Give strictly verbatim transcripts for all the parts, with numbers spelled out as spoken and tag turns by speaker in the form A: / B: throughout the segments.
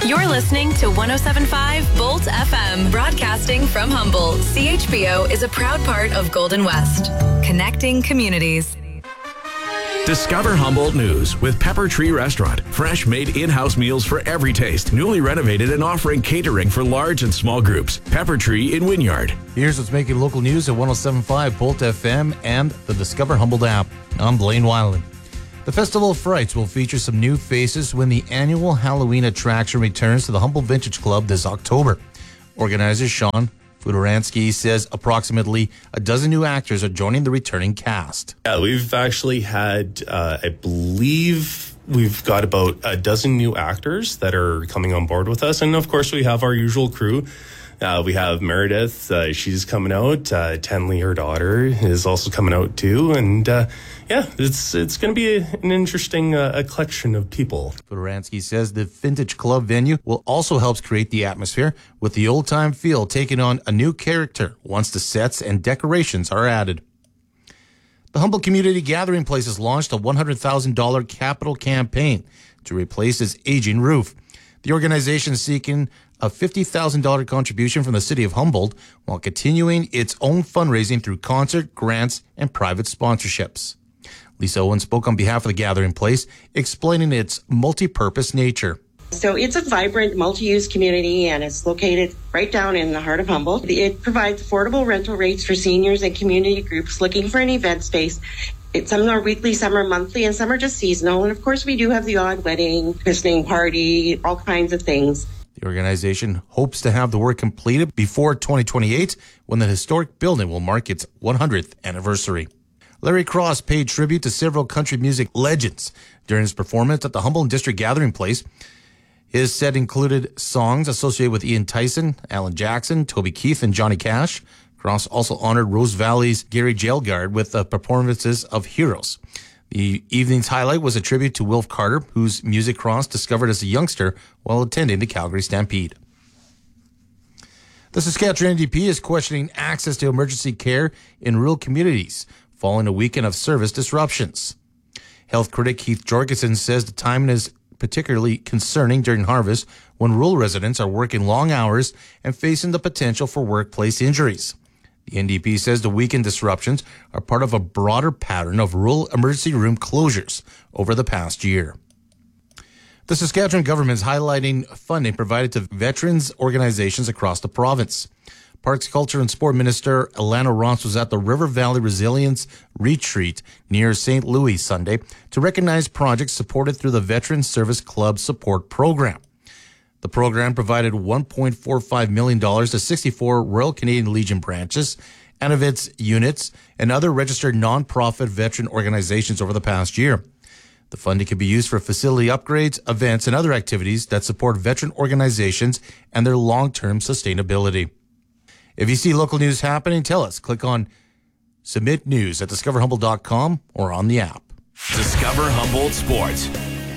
A: You're listening to one oh seven point five Bolt F M, broadcasting from Humboldt. C H B O is a proud part of Golden West, connecting communities.
B: Discover Humboldt News with Pepper Tree Restaurant. Fresh made in-house meals for every taste. Newly renovated and offering catering for large and small groups. Pepper Tree in Wynyard.
C: Here's what's making local news at one oh seven point five Bolt F M and the Discover Humboldt app. I'm Blaine Weiland. The Festival of Frights will feature some new faces when the annual Halloween attraction returns to the Humboldt Vintage Club this October. Organizer Sean Fudoransky says approximately a dozen new actors are joining the returning cast.
D: Yeah, we've actually had, uh, I believe, we've got about a dozen new actors that are coming on board with us. And of course, we have our usual crew. Uh, we have Meredith, uh, she's coming out. Uh, Tenley, her daughter, is also coming out too. And uh, yeah, it's it's going to be a, an interesting uh, a collection of people.
C: Fudoransky says the Vintage Club venue will also help create the atmosphere with the old-time feel taking on a new character once the sets and decorations are added. The Humboldt Community Gathering Place has launched a one hundred thousand dollars capital campaign to replace its aging roof. The organization is seeking a fifty thousand dollars contribution from the city of Humboldt while continuing its own fundraising through concert, grants, and private sponsorships. Lisa Owen spoke on behalf of the Gathering Place, explaining its multi-purpose nature.
E: So it's a vibrant multi-use community, and it's located right down in the heart of Humboldt. It provides affordable rental rates for seniors and community groups looking for an event space. It's, some are weekly, some are monthly, and some are just seasonal. And of course, we do have the odd wedding, christening party, all kinds of things.
C: The organization hopes to have the work completed before twenty twenty-eight, when the historic building will mark its one hundredth anniversary. Larry Cross paid tribute to several country music legends during his performance at the Humboldt District Gathering Place. His set included songs associated with Ian Tyson, Alan Jackson, Toby Keith, and Johnny Cash. Cross also honored Rose Valley's Gary Jailguard with the performances of Heroes. The evening's highlight was a tribute to Wilf Carter, whose music Cross discovered as a youngster while attending the Calgary Stampede. The Saskatchewan N D P is questioning access to emergency care in rural communities following a weekend of service disruptions. Health critic Keith Jorgensen says the timing is particularly concerning during harvest when rural residents are working long hours and facing the potential for workplace injuries. The N D P says the weekend disruptions are part of a broader pattern of rural emergency room closures over the past year. The Saskatchewan government is highlighting funding provided to veterans organizations across the province. Parks, Culture and Sport Minister Alana Ross was at the River Valley Resilience Retreat near Saint Louis Sunday to recognize projects supported through the Veteran Service Club Support Program. The program provided one point four five million dollars to sixty-four Royal Canadian Legion branches and of its units and other registered nonprofit veteran organizations over the past year. The funding can be used for facility upgrades, events, and other activities that support veteran organizations and their long-term sustainability. If you see local news happening, tell us. Click on Submit News at discover humboldt dot com or on the app.
B: Discover Humboldt Sports.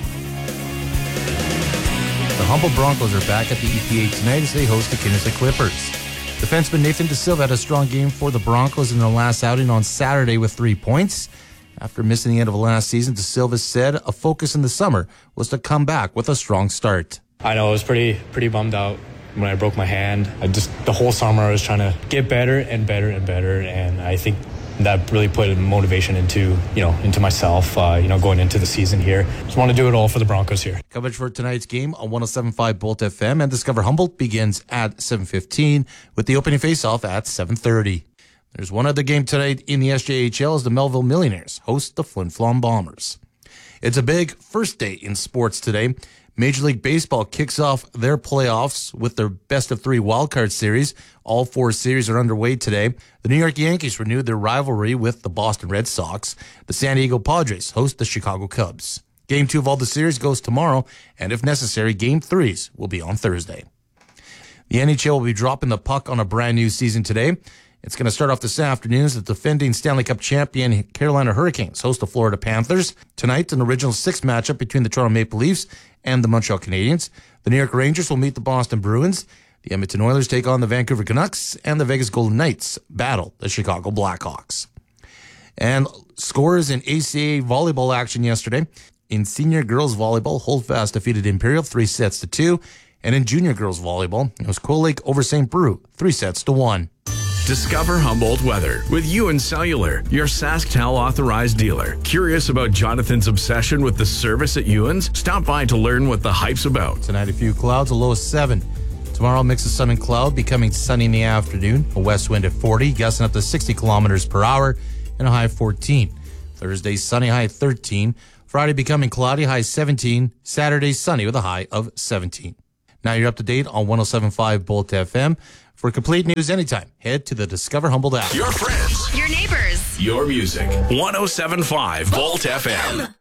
C: The Humboldt Broncos are back at the E P A tonight as they host the Kinnison Clippers. Defenseman Nathan De Silva had a strong game for the Broncos in their last outing on Saturday with three points. After missing the end of last season, De Silva said a focus in the summer was to come back with a strong start.
F: I know I was pretty pretty bummed out when I broke my hand. I just the whole summer I was trying to get better and better and better, and I think that really put motivation into you know into myself. Uh, you know, going into the season here, just want to do it all for the Broncos here.
C: Coverage for tonight's game on one oh seven point five Bolt F M and Discover Humboldt begins at seven fifteen with the opening faceoff at seven thirty. There's one other game tonight in the S J H L as the Melville Millionaires host the Flin Flon Bombers. It's a big first day in sports today. Major League Baseball kicks off their playoffs with their best of three wildcard series. All four series are underway today. The New York Yankees renewed their rivalry with the Boston Red Sox. The San Diego Padres host the Chicago Cubs. Game two of all the series goes tomorrow, and if necessary, game threes will be on Thursday. The N H L will be dropping the puck on a brand new season today. It's going to start off this afternoon as the defending Stanley Cup champion Carolina Hurricanes host the Florida Panthers. Tonight, an original six matchup between the Toronto Maple Leafs and the Montreal Canadiens. The New York Rangers will meet the Boston Bruins. The Edmonton Oilers take on the Vancouver Canucks, and the Vegas Golden Knights battle the Chicago Blackhawks. And scores in A C A volleyball action yesterday. In senior girls volleyball, Holdfast defeated Imperial three sets to two. And in junior girls volleyball, it was Coal Lake over Saint Brew, three sets to one.
B: Discover Humboldt weather with Ewan Cellular, your SaskTel authorized dealer. Curious about Jonathan's obsession with the service at Ewan's? Stop by to learn what the hype's about.
C: Tonight, a few clouds, a low of seven. Tomorrow, mix of sun and cloud, becoming sunny in the afternoon. A west wind at forty, gusting up to sixty kilometers per hour, and a high of fourteen. Thursday, sunny, high of thirteen. Friday, becoming cloudy, high seventeen. Saturday, sunny with a high of seventeen. Now you're up to date on one oh seven point five Bolt F M. For complete news anytime, head to the Discover Humboldt app.
B: Your friends.
A: Your neighbors.
B: Your music. one oh seven point five Bolt F M.